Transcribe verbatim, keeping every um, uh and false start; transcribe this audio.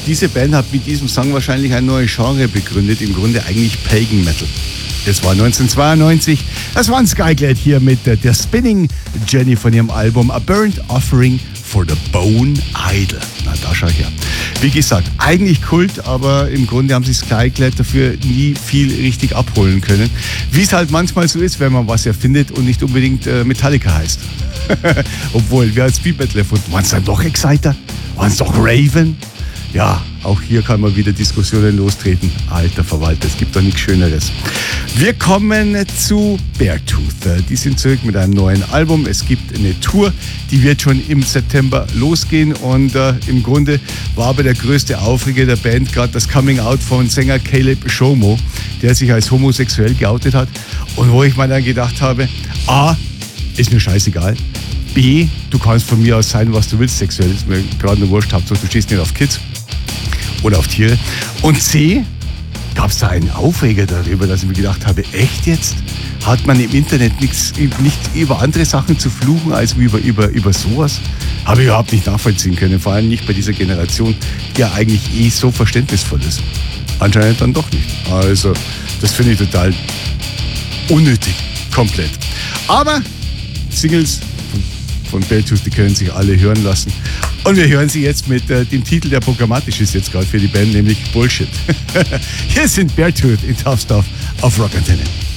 Diese Band hat mit diesem Song wahrscheinlich ein neues Genre begründet, im Grunde eigentlich Pagan Metal. Das war neunzehnhundertzweiundneunzig. Das war ein Skyglide hier mit der, der Spinning Jenny von ihrem Album A Burnt Offering for the Bone Idol. Na, da schau her. Wie gesagt, eigentlich Kult, aber im Grunde haben sie Skyglide dafür nie viel richtig abholen können. Wie es halt manchmal so ist, wenn man was erfindet und nicht unbedingt äh, Metallica heißt. Obwohl, wer hat Speed Metal erfunden? Waren es dann doch Exciter? Waren es doch Raven? Ja, auch hier kann man wieder Diskussionen lostreten. Alter Verwalter, es gibt doch nichts Schöneres. Wir kommen zu Beartooth. Die sind zurück mit einem neuen Album. Es gibt eine Tour, die wird schon im September losgehen. Und äh, im Grunde war aber der größte Aufreger der Band gerade das Coming-out von Sänger Caleb Shomo, der sich als homosexuell geoutet hat. Und wo ich mir dann gedacht habe, A, ist mir scheißegal. B, du kannst von mir aus sein, was du willst, sexuell. Ist mir gerade nur wurscht, Hauptsache du stehst nicht auf Kids oder auf Tiere. Und C, gab es da einen Aufreger darüber, dass ich mir gedacht habe, echt jetzt? Hat man im Internet nichts, nicht über andere Sachen zu fluchen, als über, über, über sowas? Habe ich überhaupt nicht nachvollziehen können, vor allem nicht bei dieser Generation, die ja eigentlich eh so verständnisvoll ist. Anscheinend dann doch nicht. Also, das finde ich total unnötig, komplett. Aber Singles von Beartooth, die können sich alle hören lassen. Und wir hören sie jetzt mit äh, dem Titel, der programmatisch ist jetzt gerade für die Band, nämlich Bullshit. Hier sind Beartooth in Tough Stuff auf Rock Antenne.